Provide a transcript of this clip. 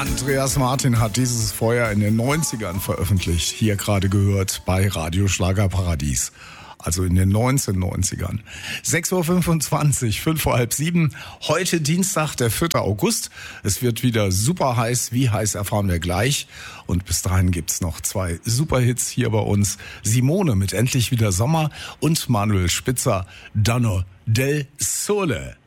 Andreas Martin hat dieses Feuer in den 90ern veröffentlicht, hier gerade gehört bei Radio Schlagerparadies. Also in den 1990ern. 6.25 Uhr, 5 vor halb 7. Heute Dienstag, der 4. August. Es wird wieder super heiß. Wie heiß erfahren wir gleich. Und bis dahin gibt's noch 2 Superhits hier bei uns. Simone mit Endlich wieder Sommer und Manuel Spitzer, Danno del Sole.